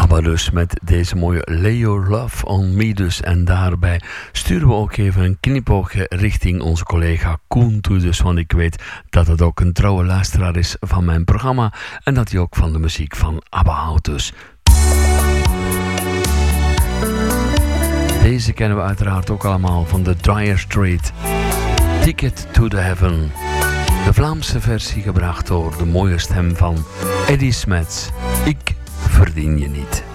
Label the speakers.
Speaker 1: ABBA dus met deze mooie Lay Your Love On Me dus. En daarbij sturen we ook even een knipoogje richting onze collega Koen toe. Dus, want ik weet dat het ook een trouwe luisteraar is van mijn programma. En dat hij ook van de muziek van ABBA houdt dus. Deze kennen we uiteraard ook allemaal van de Dire Straits. Ticket to the Heaven. De Vlaamse versie gebracht door de mooie stem van Eddie Smets. Ik verdien je niet.